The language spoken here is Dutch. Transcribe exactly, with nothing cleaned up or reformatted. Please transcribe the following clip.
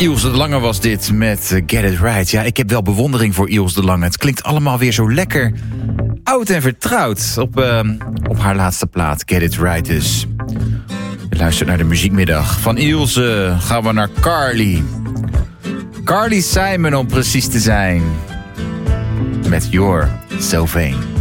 Ilse de Lange was dit met Get It Right. Ja, ik heb wel bewondering voor Ilse de Lange. Het klinkt allemaal weer zo lekker oud en vertrouwd op, uh, op haar laatste plaat, Get It Right dus. Je luistert naar de muziekmiddag. Van Ilse gaan we naar Carly. Carly Simon om precies te zijn. Met You're So Vain.